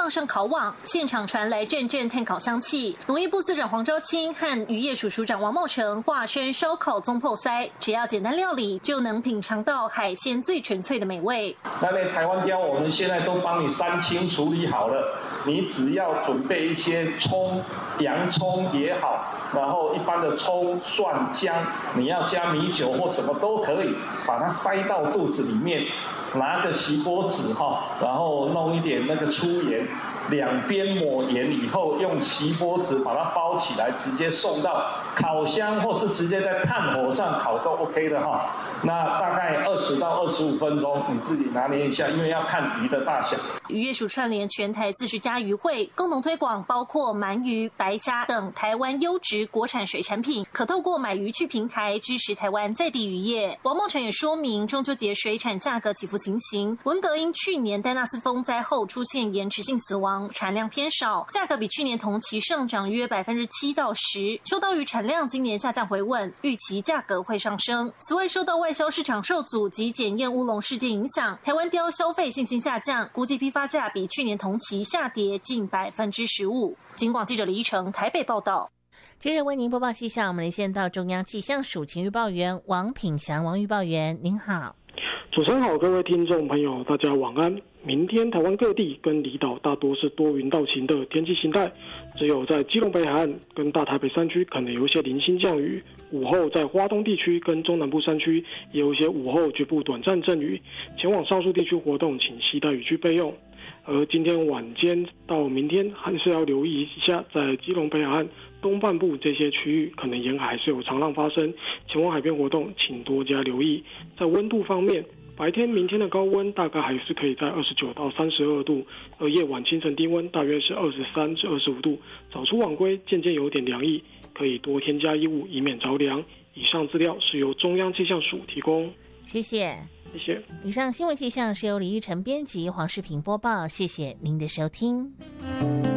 放上烤网，现场传来阵阵炭烤香气。农业部次长黄昭清和渔业署署长王茂成化身烧烤总破塞，只要简单料理就能品尝到海鲜最纯粹的美味。 那台湾雕我们现在都帮你3清处理好了，你只要准备一些葱，洋葱也好，然后一般的葱、蒜、姜，你要加米酒或什么都可以，把它塞到肚子里面，拿个锡箔纸然后弄一点那个粗盐，两边抹盐以后，用锡箔纸把它包起来，直接送到烤箱或是直接在炭火上烤都 OK 的那大概20到25分钟，你自己拿捏一下，因为要看鱼的大小。 渔业署串联全台40家渔会，共同推广包括鳗鱼、白虾等台湾优质国产水产品，可透过买渔具平台支持台湾在地渔业。王茂成也说明，中秋节水产价格起伏情形，文革因去年戴纳斯风灾后出现延迟性死亡，产量偏少，价格比去年同期上涨约7%到10%。秋刀鱼产量今年下降回稳，预期价格会上升。此外，受到外销市场受阻及检验乌龙事件影响，台湾鲷消费信心下降，估计批发价比去年同期下跌近15%。警广记者李依成台北报道。 接着为您播报气象，我们连线到中央气象署情预报员王品祥王预报员，您好。 主持人好，各位听众朋友，大家晚安。明天台湾各地跟离岛大多是多云到晴的天气形态，只有在基隆北海岸跟大台北山区可能有一些零星降雨，午后在花东地区跟中南部山区也有一些午后局部短暂阵雨，前往上述地区活动请携带雨具备用。而今天晚间到明天还是要留意一下，在基隆北海岸东半部这些区域可能沿海还是有长浪发生，前往海边活动请多加留意。在温度方面，白天明天的高温大概还是可以在29到32度，而夜晚清晨低温大约是23至25度，早出晚归渐渐有点凉意，可以多添加衣物以免着凉。以上资料是由中央气象署提供。 谢谢。 谢谢。 以上新闻气象是由李玉成编辑，黄世平播报，谢谢您的收听。